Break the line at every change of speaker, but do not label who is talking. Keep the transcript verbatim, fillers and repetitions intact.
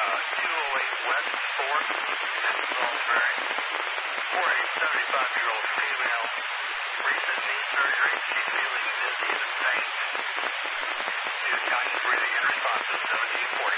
two oh eight West fourth in Salisbury for a seventy-five-year-old female, recent knee surgery. She's feeling dizzy and faint. She is conscious breathing in response to seventeen forty.